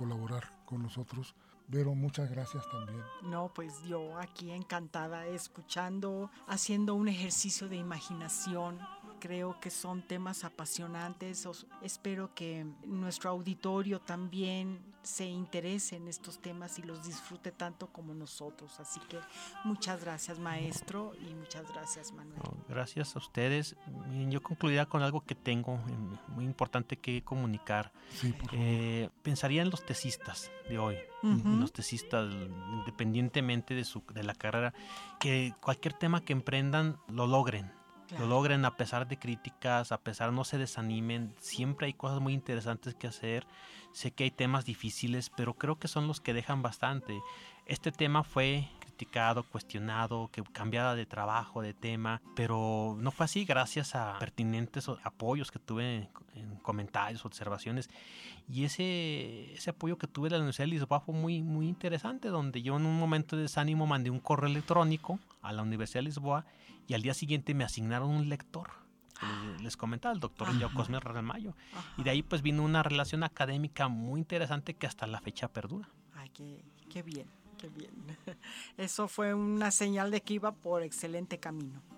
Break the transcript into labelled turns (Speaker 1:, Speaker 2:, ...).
Speaker 1: colaborar con nosotros. Vero, muchas gracias también.
Speaker 2: No, pues yo aquí encantada escuchando, haciendo un ejercicio de imaginación. Creo que son temas apasionantes. Espero que nuestro auditorio también se interese en estos temas y los disfrute tanto como nosotros. Así que muchas gracias, maestro, y muchas gracias, Manuel.
Speaker 3: No, gracias a ustedes. Miren, yo concluiría con algo que tengo muy importante que comunicar.
Speaker 1: Sí, por favor.
Speaker 3: Pensaría en los tesistas de hoy, en los tesistas, independientemente de la carrera, que cualquier tema que emprendan lo logren.
Speaker 2: Claro.
Speaker 3: Lo logren a pesar de críticas, a pesar no se desanimen. Siempre hay cosas muy interesantes que hacer. Sé que hay temas difíciles, pero creo que son los que dejan bastante. Este tema fue criticado, cuestionado, que cambiara de trabajo, de tema, pero no fue así gracias a pertinentes apoyos que tuve en comentarios, observaciones, y ese apoyo que tuve de la Universidad de Lisboa fue muy, muy interesante, donde yo en un momento de desánimo mandé un correo electrónico a la Universidad de Lisboa y al día siguiente me asignaron un lector. Les comentaba el doctor Cosme Ramallo, y de ahí pues vino una relación académica muy interesante que hasta la fecha perdura.
Speaker 2: Ay, qué bien, qué bien. Eso fue una señal de que iba por excelente camino.